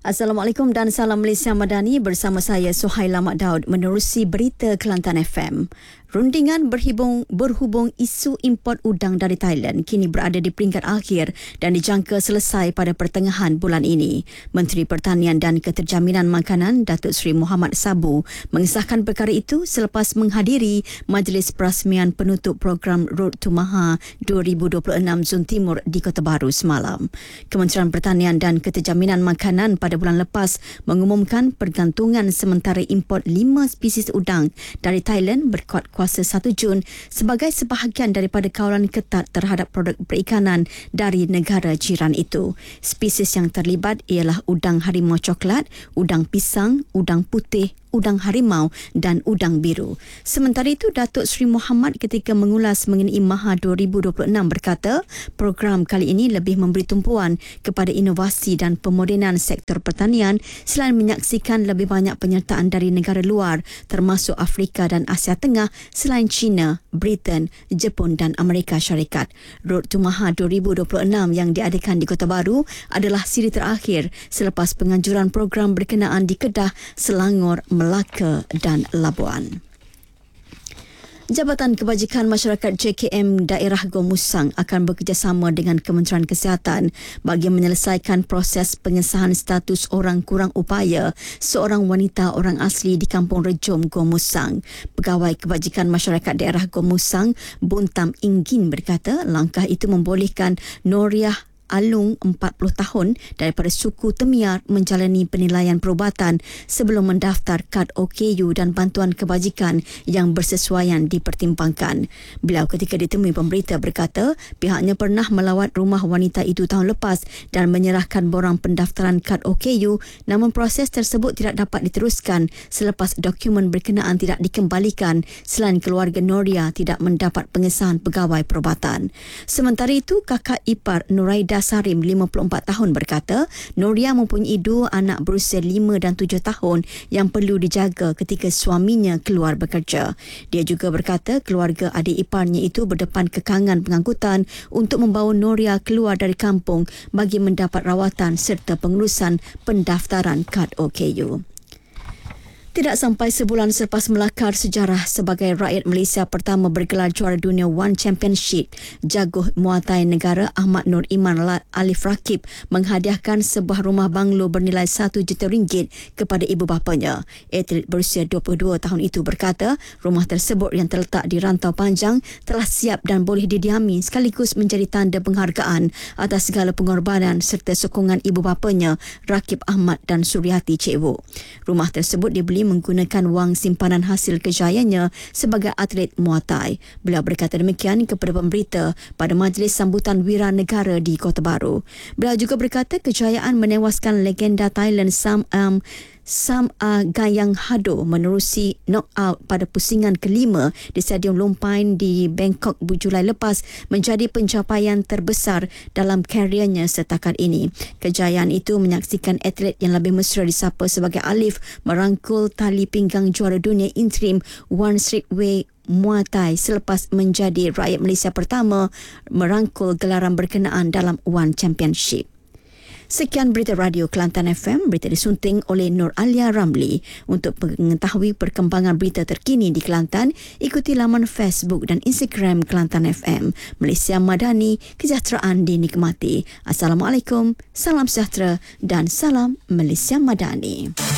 Assalamualaikum dan salam Malaysia Madani, bersama saya Suhaila Mak Daud menerusi berita Kelantan FM. Rundingan berhubung isu import udang dari Thailand kini berada di peringkat akhir dan dijangka selesai pada pertengahan bulan ini. Menteri Pertanian dan Keterjaminan Makanan Datuk Seri Muhammad Sabu mengesahkan perkara itu selepas menghadiri Majlis Perasmian Penutup Program Road to Maha 2026 Zon Timur di Kota Baru semalam. Kementerian Pertanian dan Keterjaminan Makanan pada bulan lepas mengumumkan pergantungan sementara import 5 spesies udang dari Thailand berkuat kuasa 1 Jun sebagai sebahagian daripada kawalan ketat terhadap produk perikanan dari negara jiran itu. Spesies yang terlibat ialah udang harimau coklat, udang pisang, udang putih, udang harimau dan udang biru. Sementara itu, Datuk Seri Muhammad ketika mengulas mengenai Maha 2026 berkata, program kali ini lebih memberi tumpuan kepada inovasi dan pemodenan sektor pertanian selain menyaksikan lebih banyak penyertaan dari negara luar termasuk Afrika dan Asia Tengah selain China, Britain, Jepun dan Amerika Syarikat. Road to Maha 2026 yang diadakan di Kota Baru adalah siri terakhir selepas penganjuran program berkenaan di Kedah, Selangor, Melaka dan Labuan. Jabatan Kebajikan Masyarakat JKM Daerah Gomusang akan bekerjasama dengan Kementerian Kesihatan bagi menyelesaikan proses pengesahan status orang kurang upaya seorang wanita orang asli di Kampung Rejom, Gomusang. Pegawai Kebajikan Masyarakat Daerah Gomusang, Buntam Inggin berkata langkah itu membolehkan Noriah Alung 40 tahun daripada suku Temiar menjalani penilaian perubatan sebelum mendaftar kad OKU dan bantuan kebajikan yang bersesuaian dipertimbangkan. Beliau ketika ditemui pemberita berkata pihaknya pernah melawat rumah wanita itu tahun lepas dan menyerahkan borang pendaftaran kad OKU, namun proses tersebut tidak dapat diteruskan selepas dokumen berkenaan tidak dikembalikan selain keluarga Noria tidak mendapat pengesahan pegawai perubatan. Sementara itu, kakak ipar Nuraida Sarim 54 tahun berkata Noria mempunyai 2 anak berusia 5 dan 7 tahun yang perlu dijaga ketika suaminya keluar bekerja. Dia juga berkata keluarga adik iparnya itu berdepan kekangan pengangkutan untuk membawa Noria keluar dari kampung bagi mendapat rawatan serta pengurusan pendaftaran kad OKU. Tidak sampai sebulan selepas melakar sejarah sebagai rakyat Malaysia pertama bergelar juara dunia One Championship, jaguh Muay Thai negara Ahmad Nur Iman Alif Rakib menghadiahkan sebuah rumah banglo bernilai RM1 juta kepada ibu bapanya. Atlet berusia 22 tahun itu berkata rumah tersebut yang terletak di Rantau Panjang telah siap dan boleh didiami sekaligus menjadi tanda penghargaan atas segala pengorbanan serta sokongan ibu bapanya Rakib Ahmad dan Suryati Cik Wu. Rumah tersebut dibeli menggunakan wang simpanan hasil kejayaannya sebagai atlet Muay Thai. Beliau berkata demikian kepada pemberita pada majlis sambutan Wira Negara di Kota Baru. Beliau juga berkata kejayaan menewaskan legenda Thailand Sam Gayang Hado menerusi knockout pada pusingan kelima di Stadium Lumpain di Bangkok Julai lepas menjadi pencapaian terbesar dalam kariernya setakat ini. Kejayaan itu menyaksikan atlet yang lebih mesra disapa sebagai Alif merangkul tali pinggang juara dunia interim One Streetway Muay Thai selepas menjadi rakyat Malaysia pertama merangkul gelaran berkenaan dalam One Championship. Sekian berita radio Kelantan FM, berita disunting oleh Nur Alia Ramli. Untuk mengetahui perkembangan berita terkini di Kelantan, ikuti laman Facebook dan Instagram Kelantan FM. Malaysia Madani, kesejahteraan dinikmati. Assalamualaikum, salam sejahtera dan salam Malaysia Madani.